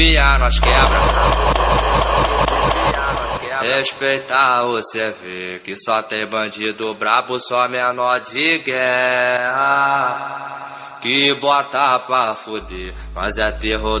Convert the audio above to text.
nós quebra. Respeitar você vê que só tem bandido brabo, só menor de guerra. Que bota pra fuder, mas é terror